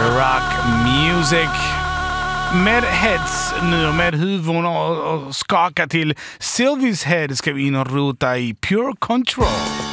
Rock Music. Med heads nu och med huvuden och skaka till Sylvies head ska vi in och rota i Pure Control.